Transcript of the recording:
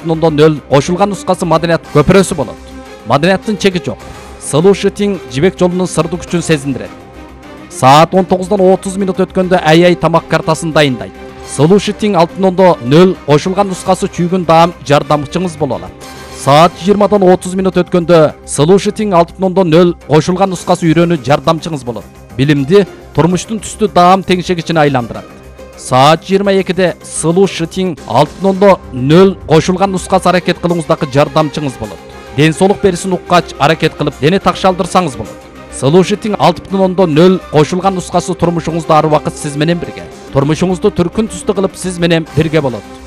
6.0 кошулган нускасы маданият көпүрөсү болот. Маданияттын чеги жок. Слушатиң жибек жолунун сырдуу күчүн сезиндирет. Саат 19:30 өткөндө ай тамак картасын дайындайт. Слушатиң 6.0 кошулган нускасы чүйгүн даам жардамчыңыз боло алат. Саат 20:30 өткөндө Слушатиң 6.0 кошулган нускасы үйрөнүү жардамчыңыз болот. Билимди турмуштун түстүү даам теңшегичине айландырат. Саат 22-де Слушатиң 6.0 кошулган нускасы аракет кылууңуздагы жардамчыңыз болот. Ден соолук берисин уккач аракет кылып дене такшалдырсаңыз болот. Слушатиң 6.0 кошулган нускасы турмушуңузда ар убакыт сиз менен бирге. Турмушуңузду түркүн түстүү кылып сиз менен бирге болот.